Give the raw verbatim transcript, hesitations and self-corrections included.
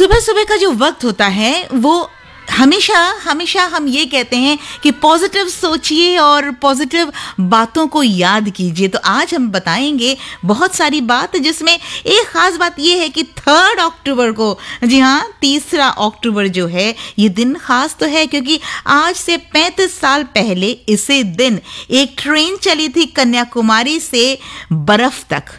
सुबह सुबह का जो वक्त होता है वो हमेशा हमेशा हम ये कहते हैं कि पॉजिटिव सोचिए और पॉजिटिव बातों को याद कीजिए। तो आज हम बताएंगे बहुत सारी बात, जिसमें एक खास बात ये है कि थर्ड अक्टूबर को, जी हाँ, तीसरा अक्टूबर जो है ये दिन खास तो है क्योंकि आज से पैंतीस साल पहले इसे दिन एक ट्रेन चली थी कन्याकुमारी से बर्फ तक।